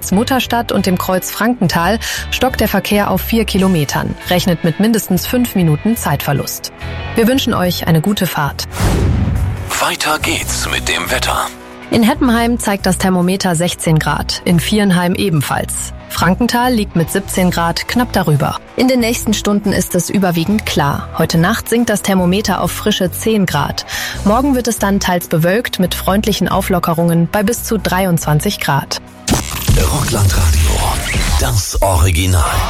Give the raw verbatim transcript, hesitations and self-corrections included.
Kreuz Mutterstadt und dem Kreuz Frankenthal stockt der Verkehr auf vier Kilometern. Rechnet mit mindestens fünf Minuten Zeitverlust. Wir wünschen euch eine gute Fahrt. Weiter geht's mit dem Wetter. In Heppenheim zeigt das Thermometer sechzehn Grad, in Viernheim ebenfalls. Frankenthal liegt mit siebzehn Grad knapp darüber. In den nächsten Stunden ist es überwiegend klar. Heute Nacht sinkt das Thermometer auf frische zehn Grad. Morgen wird es dann teils bewölkt mit freundlichen Auflockerungen bei bis zu dreiundzwanzig Grad. Rockland Radio, das Original.